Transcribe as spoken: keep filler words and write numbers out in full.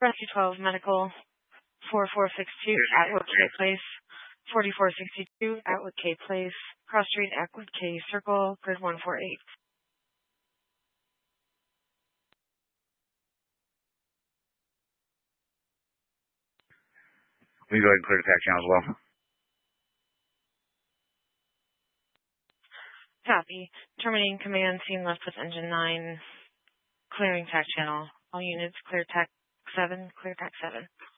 Rescue twelve Medical, four four six two Atwood K Place, forty-four sixty-two Atwood K Place, Cross Street, Atwood K Circle, grid one four eight. We go ahead and clear the tax channel as well. Copy. Terminating command, scene left with engine nine, clearing tax channel. All units clear tax seven, clear tax seven.